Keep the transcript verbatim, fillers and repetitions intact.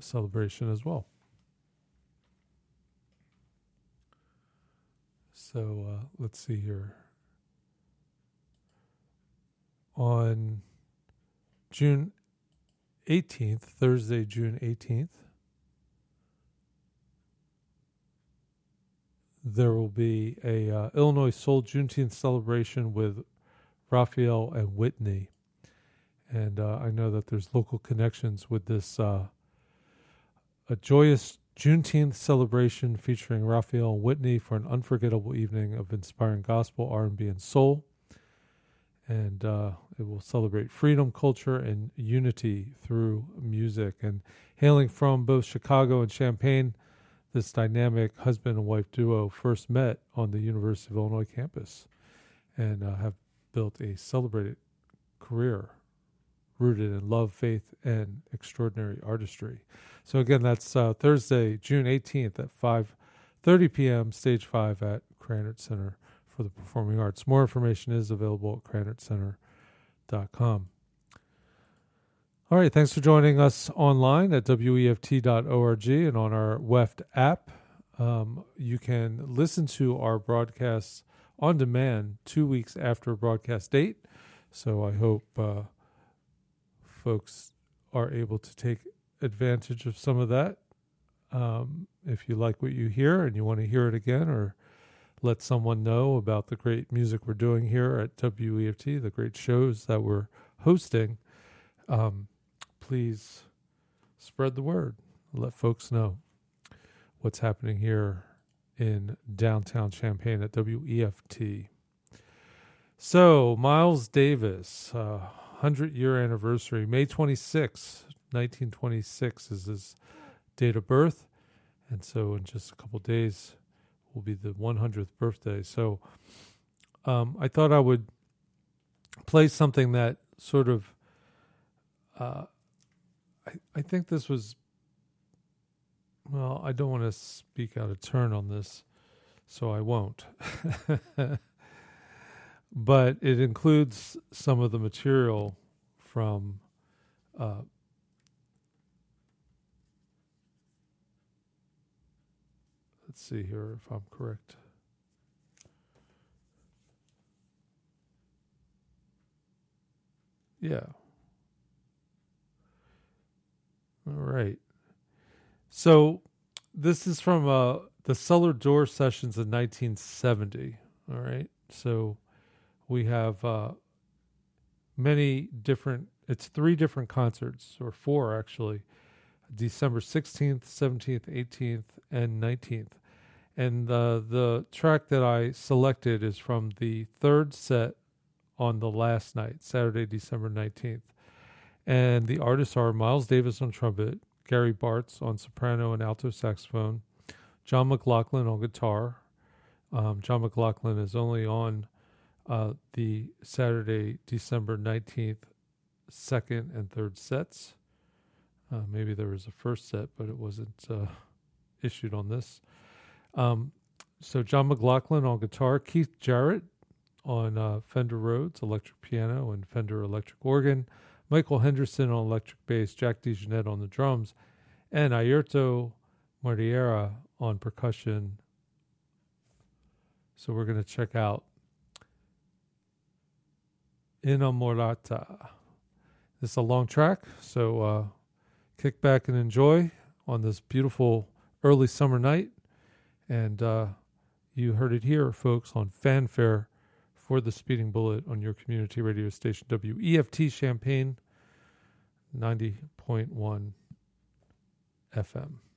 celebration as well. So uh, let's see here. On June eighteenth, Thursday, June eighteenth, there will be a uh, Illinois Soul Juneteenth celebration with Raphael and Whitney. And uh, I know that there's local connections with this uh, a joyous Juneteenth celebration featuring Raphael and Whitney for an unforgettable evening of inspiring gospel, R and B, and soul. And uh, it will celebrate freedom, culture, and unity through music. And hailing from both Chicago and Champaign, this dynamic husband and wife duo first met on the University of Illinois campus and uh, have built a celebrated career rooted in love, faith, and extraordinary artistry. So again, that's uh, Thursday, June eighteenth at five thirty p.m., Stage five at Krannert Center for the Performing Arts. More information is available at krannert center dot com. All right, thanks for joining us online at W E F T dot org and on our W E F T app. Um, you can listen to our broadcasts on demand two weeks after broadcast date. So I hope uh, folks are able to take advantage of some of that. Um, if you like what you hear and you want to hear it again or let someone know about the great music we're doing here at W E F T, the great shows that we're hosting, um, please spread the word. Let folks know what's happening here in downtown Champaign at W E F T. So, Miles Davis, uh, hundred-year anniversary, May twenty-sixth, nineteen twenty-six is his date of birth. And so in just a couple days will be the one hundredth birthday. So um, I thought I would play something that sort of, uh, I, I think this was, well, I don't want to speak out of turn on this, so I won't. But it includes some of the material from uh, let's see here if I'm correct. Yeah. All right. So this is from uh, the Cellar Door Sessions in nineteen seventy. All right. So we have uh, many different, it's three different concerts, or four actually, December sixteenth, seventeenth, eighteenth, and nineteenth. And uh, the track that I selected is from the third set on the last night, Saturday, December nineteenth. And the artists are Miles Davis on trumpet, Gary Bartz on soprano and alto saxophone, John McLaughlin on guitar. Um, John McLaughlin is only on uh, the Saturday, December nineteenth, second and third sets. Uh, maybe there was a first set, but it wasn't uh, issued on this. Um, so John McLaughlin on guitar, Keith Jarrett on uh, Fender Rhodes electric piano and Fender electric organ, Michael Henderson on electric bass, Jack DeJohnette on the drums, and Airto Mardiera on percussion. So we're going to check out Innamorata. This is a long track, so uh, kick back and enjoy on this beautiful early summer night. And uh, you heard it here, folks, on Fanfare for the Speeding Bullet on your community radio station, W E F T Champaign, ninety point one F M.